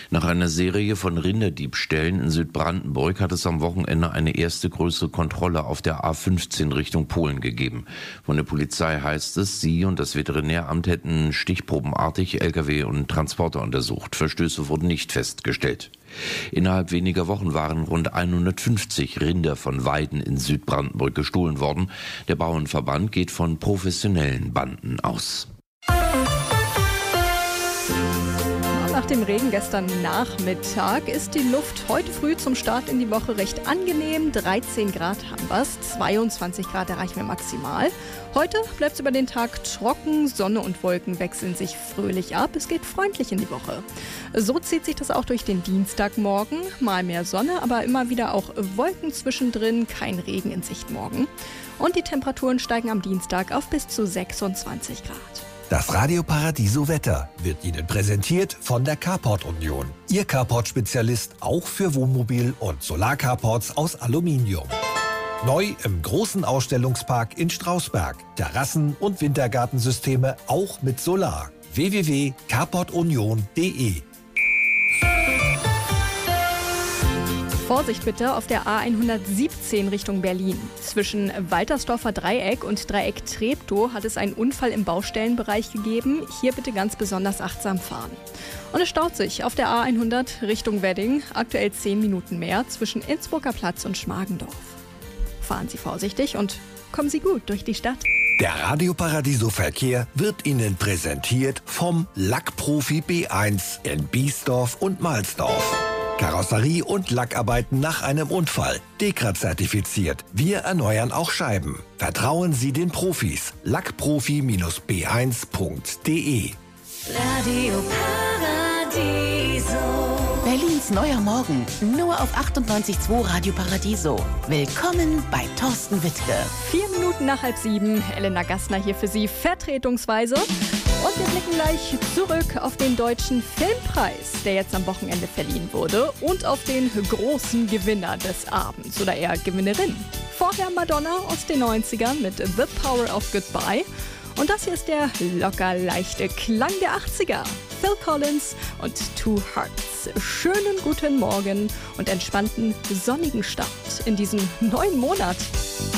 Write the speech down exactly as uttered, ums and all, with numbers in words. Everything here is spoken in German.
Nach einer Serie von Rinderdiebstählen in Südbrandenburg hat es am Wochenende eine erste größere Kontrolle auf der A fünfzehn Richtung Polen gegeben. Von der Polizei heißt es, sie und das Veterinäramt hätten stichprobenartig L K W und Transporter untersucht. Verstöße wurden nicht festgestellt. Innerhalb weniger Wochen waren rund hundertfünfzig Rinder von Weiden in Südbrandenburg gestohlen worden. Der Bauernverband geht von professionellen Banden aus. Nach dem Regen gestern Nachmittag ist die Luft heute früh zum Start in die Woche recht angenehm. dreizehn Grad haben wir es, zweiundzwanzig Grad erreichen wir maximal. Heute bleibt es über den Tag trocken, Sonne und Wolken wechseln sich fröhlich ab. Es geht freundlich in die Woche. So zieht sich das auch durch den Dienstagmorgen. Mal mehr Sonne, aber immer wieder auch Wolken zwischendrin, kein Regen in Sicht morgen. Und die Temperaturen steigen am Dienstag auf bis zu sechsundzwanzig Grad. Das Radio Paradiso Wetter wird Ihnen präsentiert von der Carport Union. Ihr Carport-Spezialist auch für Wohnmobil- und Solarcarports aus Aluminium. Neu im großen Ausstellungspark in Strausberg. Terrassen- und Wintergartensysteme auch mit Solar. w w w punkt carport union punkt d e Vorsicht bitte auf der A hundertsiebzehn Richtung Berlin. Zwischen Waltersdorfer Dreieck und Dreieck Treptow hat es einen Unfall im Baustellenbereich gegeben. Hier bitte ganz besonders achtsam fahren. Und es staut sich auf der A hundert Richtung Wedding. Aktuell zehn Minuten mehr zwischen Innsbrucker Platz und Schmargendorf. Fahren Sie vorsichtig und kommen Sie gut durch die Stadt. Der Radio Paradiso Verkehr wird Ihnen präsentiert vom Lackprofi B eins in Biesdorf und Mahlsdorf. Karosserie und Lackarbeiten nach einem Unfall. Dekra zertifiziert. Wir erneuern auch Scheiben. Vertrauen Sie den Profis. lackprofi B eins punkt d e Radio Paradiso. Berlins neuer Morgen. Nur auf achtundneunzig Komma zwei Radio Paradiso. Willkommen bei Thorsten Wittke. Vier Minuten nach halb sieben. Elena Gassner hier für Sie vertretungsweise. Und wir blicken gleich zurück auf den Deutschen Filmpreis, der jetzt am Wochenende verliehen wurde, und auf den großen Gewinner des Abends oder eher Gewinnerin. Vorher Madonna aus den neunzigern mit The Power of Goodbye. Und das hier ist der locker leichte Klang der achtziger. Phil Collins und Two Hearts. Schönen guten Morgen und entspannten sonnigen Start in diesen neuen Monat.